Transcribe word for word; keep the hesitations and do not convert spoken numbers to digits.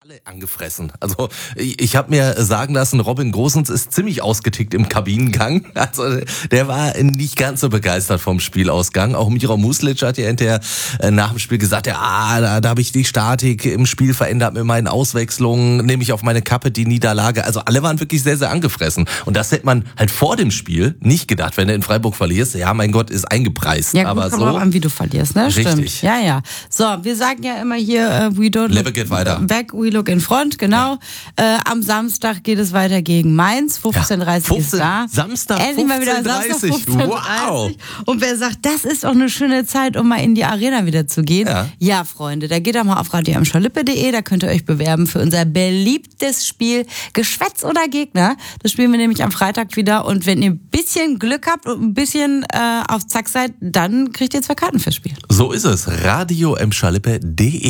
Angefressen. Also ich, ich habe mir sagen lassen, Robin Gosens ist ziemlich ausgetickt im Kabinengang. Also der war nicht ganz so begeistert vom Spielausgang. Auch Miro Muslic hat ja hinterher äh, nach dem Spiel gesagt, ja, ah, da, da habe ich die Statik im Spiel verändert mit meinen Auswechslungen, nehme ich auf meine Kappe die Niederlage. Also alle waren wirklich sehr, sehr angefressen. Und das hätte man halt vor dem Spiel nicht gedacht, wenn du in Freiburg verlierst. Ja, mein Gott, ist eingepreist. Ja, gut, aber kommt so auch an, wie du verlierst, ne? Richtig. Stimmt. Ja, ja. So, wir sagen ja immer hier, uh, we don't Lebe look geht weiter. back, we look in front, genau. Ja. Äh, am Samstag geht es weiter gegen Mainz, fünfzehn Uhr dreißig ja. ist da. Samstag, Endlich mal wieder Samstag, fünfzehn Uhr dreißig. Wow. Und wer sagt, das ist doch eine schöne Zeit, um mal in die Arena wieder zu gehen. Ja, ja Freunde, da geht doch mal auf radio am schalippe punkt de, da könnt ihr euch bewerben für unser beliebtes Spiel Geschwätz oder Gegner. Das spielen wir nämlich am Freitag wieder und wenn ihr ein bisschen Glück habt und ein bisschen äh, auf Zack seid, dann kriegt ihr zwei Karten fürs Spiel. So ist es. radio am schalippe punkt de